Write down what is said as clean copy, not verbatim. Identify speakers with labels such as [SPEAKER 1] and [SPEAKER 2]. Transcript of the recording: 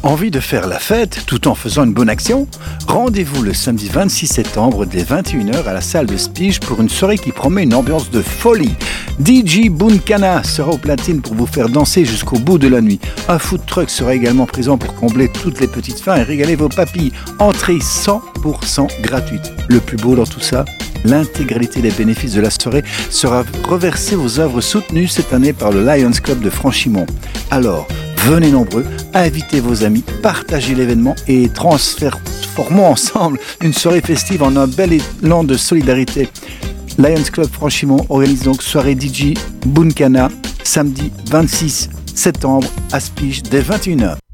[SPEAKER 1] Envie de faire la fête tout en faisant une bonne action? Rendez-vous le samedi 26 septembre dès 21h à la salle de Spige pour une soirée qui promet une ambiance de folie. DJ Bunkana sera au platine pour vous faire danser jusqu'au bout de la nuit. Un food truck sera également présent pour combler toutes les petites fins et régaler vos papilles. Entrée 100% gratuite. Le plus beau dans tout ça, l'intégralité des bénéfices de la soirée sera reversée aux œuvres soutenues cette année par le Lions Club de Franchimont. Alors, venez nombreux, invitez vos amis, partagez l'événement et transformons ensemble une soirée festive en un bel élan de solidarité. Lions Club Franchimont organise donc soirée DJ Bunkana samedi 26 septembre à Spige dès 21h.